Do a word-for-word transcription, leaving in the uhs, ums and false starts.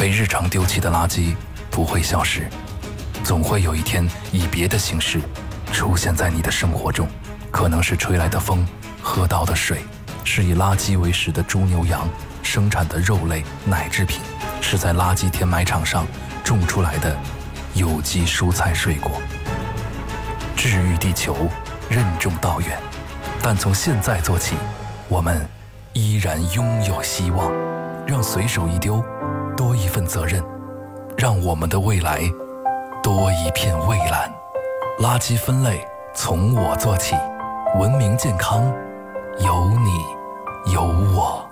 非日常丢弃的垃圾不会消失，总会有一天以别的形式出现在你的生活中。可能是吹来的风，喝到的水，是以垃圾为食的猪牛羊生产的肉类奶制品，是在垃圾填埋场上种出来的有机蔬菜水果。治愈地球，任重道远，但从现在做起，我们依然拥有希望。让随手一丢多一份责任，让我们的未来多一片蔚蓝。垃圾分类从我做起，文明健康由你由我。